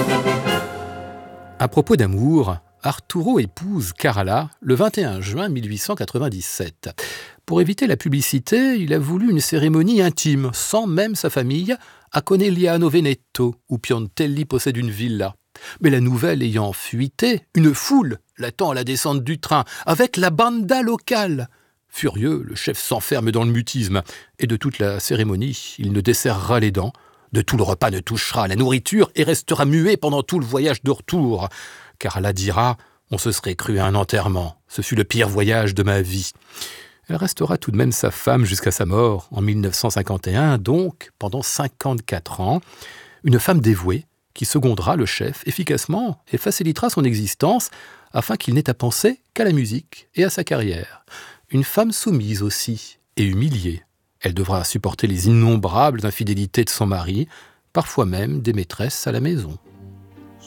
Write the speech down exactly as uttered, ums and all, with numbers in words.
À propos d'amour, Arturo épouse Carala le vingt et un juin mille huit cent quatre-vingt-dix-sept. Pour éviter la publicité, il a voulu une cérémonie intime, sans même sa famille, à Conegliano Veneto, où Piantelli possède une villa. Mais la nouvelle ayant fuité, une foule l'attend à la descente du train, avec la banda locale. Furieux, le chef s'enferme dans le mutisme, et de toute la cérémonie, il ne desserrera les dents. De tout le repas ne touchera à la nourriture et restera muet pendant tout le voyage de retour. Carala dira « On se serait cru à un enterrement. Ce fut le pire voyage de ma vie. » Elle restera tout de même sa femme jusqu'à sa mort, en mille neuf cent cinquante et un, donc pendant cinquante-quatre ans. Une femme dévouée qui secondera le chef efficacement et facilitera son existence afin qu'il n'ait à penser qu'à la musique et à sa carrière. Une femme soumise aussi et humiliée. Elle devra supporter les innombrables infidélités de son mari, parfois même des maîtresses à la maison.